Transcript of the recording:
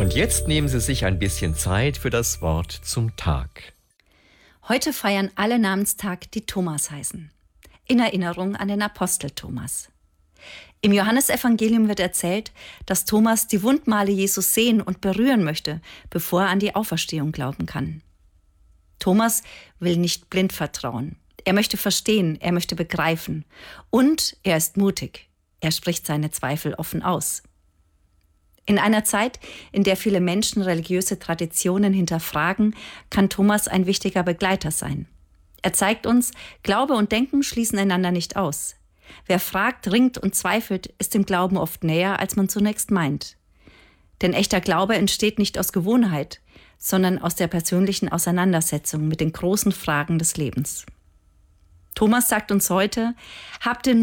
Und jetzt nehmen Sie sich ein bisschen Zeit für das Wort zum Tag. Heute feiern alle Namenstag, die Thomas heißen. In Erinnerung an den Apostel Thomas. Im Johannesevangelium wird erzählt, dass Thomas die Wundmale Jesus sehen und berühren möchte, bevor er an die Auferstehung glauben kann. Thomas will nicht blind vertrauen. Er möchte verstehen, er möchte begreifen. Und er ist mutig. Er spricht seine Zweifel offen aus. In einer Zeit, in der viele Menschen religiöse Traditionen hinterfragen, kann Thomas ein wichtiger Begleiter sein. Er zeigt uns, Glaube und Denken schließen einander nicht aus. Wer fragt, ringt und zweifelt, ist dem Glauben oft näher, als man zunächst meint. Denn echter Glaube entsteht nicht aus Gewohnheit, sondern aus der persönlichen Auseinandersetzung mit den großen Fragen des Lebens. Thomas sagt uns heute: Habt den